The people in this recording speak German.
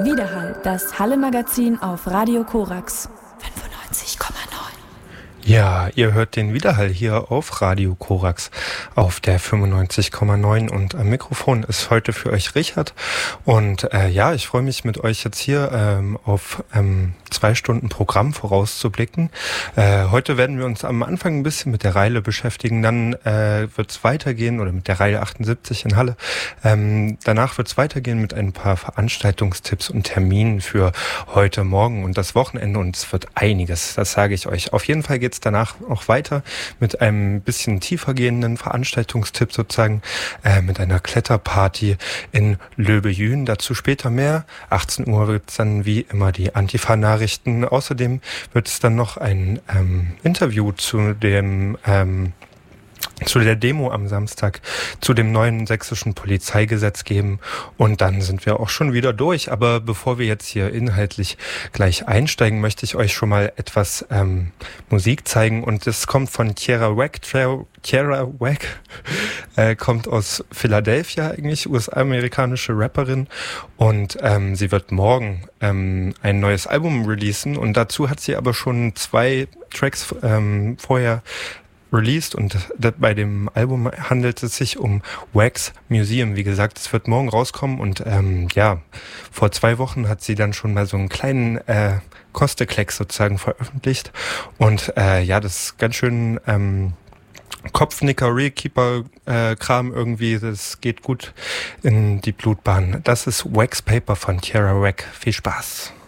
Widerhall, das Halle-Magazin auf Radio Korax 95,9. Ja, ihr hört den Widerhall hier auf Radio Korax auf der 95,9 und am Mikrofon ist heute für euch Richard und ich freue mich mit euch jetzt hier auf 2 Stunden Programm vorauszublicken. Heute werden wir uns am Anfang ein bisschen mit der Reile beschäftigen, dann wird es weitergehen, oder mit der Reile 78 in Halle. Danach wird es weitergehen mit ein paar Veranstaltungstipps und Terminen für heute Morgen und das Wochenende und es wird einiges, das sage ich euch. Auf jeden Fall geht es danach auch weiter mit einem bisschen tiefer gehenden Veranstaltungstipp sozusagen, mit einer Kletterparty in Löbejün. Dazu später mehr. 18 Uhr wird es dann wie immer die Antifa-Nachrichten. Außerdem wird es dann noch ein Interview zu der Demo am Samstag zu dem neuen sächsischen Polizeigesetz geben und dann sind wir auch schon wieder durch. Aber bevor wir jetzt hier inhaltlich gleich einsteigen, möchte ich euch schon mal etwas Musik zeigen und das kommt von Tierra Whack. Tierra Whack kommt aus Philadelphia, eigentlich US-amerikanische Rapperin und sie wird morgen ein neues Album releasen und dazu hat sie aber schon 2 Tracks vorher released und bei dem Album handelt es sich um Wax Museum. Wie gesagt, es wird morgen rauskommen und vor 2 Wochen hat sie dann schon mal so einen kleinen Kosteklecks sozusagen veröffentlicht und das ist ganz schön Kopfnicker, Realkeeper-Kram irgendwie, das geht gut in die Blutbahn. Das ist Wax Paper von Tierra Whack. Viel Spaß.